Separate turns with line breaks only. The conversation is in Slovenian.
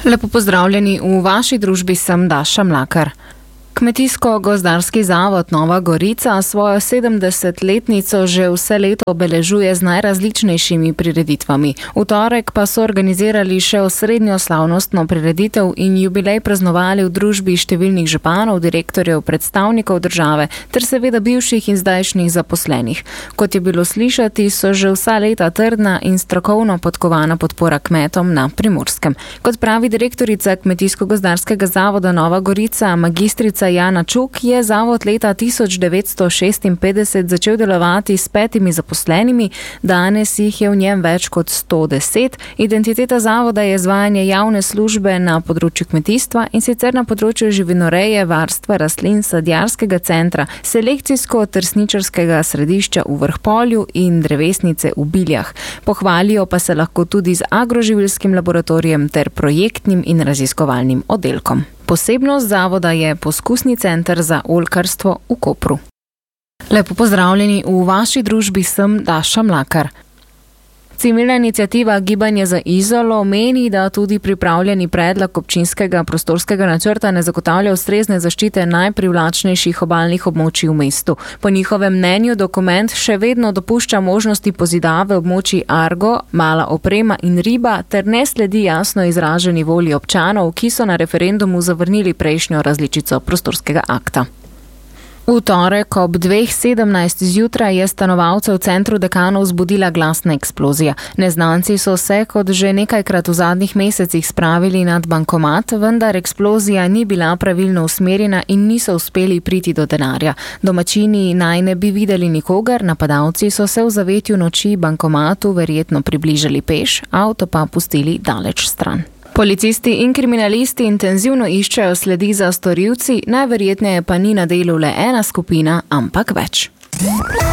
Lepo pozdravljeni, v vaši družbi sem Daša Mlakar. Kmetijsko-gozdarski zavod Nova Gorica svojo 70-letnico že vse leto obeležuje z najrazličnejšimi prireditvami. V torek pa so organizirali še osrednjo slavnostno prireditev in jubilej praznovali v družbi številnih županov, direktorjev, predstavnikov države ter seveda bivših in zdajšnjih zaposlenih. Kot je bilo slišati, so že vsa leta trdna in strokovno podkovana podpora kmetom na Primorskem. Kot pravi direktorica Kmetijsko-gozdarskega zavoda Nova Gorica, magistrica Jana Čuk, je zavod leta 1956 začel delovati s 5 zaposlenimi, danes jih je v njem več kot 110. Identiteta zavoda je izvajanje javne službe na področju kmetijstva in sicer na področju živinoreje, varstva rastlin, sadjarskega centra, selekcijsko-trsničarskega središča v Vrhpolju in drevesnice v Biljah. Pohvalijo pa se lahko tudi z agroživilskim laboratorijem ter projektnim in raziskovalnim oddelkom. Posebnost zavoda je poskusni center za oljkarstvo v Kopru. Lepo pozdravljeni, v vaši družbi sem Daša Mlakar. Civilna iniciativa Gibanje za Izolo meni, da tudi pripravljeni predlog občinskega prostorskega načrta ne zagotavlja ustrezne zaščite najprivlačnejših obalnih območij v mestu. Po njihovem mnenju dokument še vedno dopušča možnosti pozidave območij Argo, Mala Oprema in Riba ter ne sledi jasno izraženi volji občanov, ki so na referendumu zavrnili prejšnjo različico prostorskega akta. V torek ob 2:17 zjutraj je stanovalce v centru Dekanov zbudila glasna eksplozija. Neznanci so se kot že nekajkrat v zadnjih mesecih spravili nad bankomat, vendar eksplozija ni bila pravilno usmerjena in niso uspeli priti do denarja. Domačini naj ne bi videli nikogar, napadalci so se v zavetju noči bankomatu verjetno približali peš, avto pa pustili daleč stran. Policisti in kriminalisti intenzivno iščejo sledi za storilci, najverjetneje pa ni na delu le ena skupina, ampak več.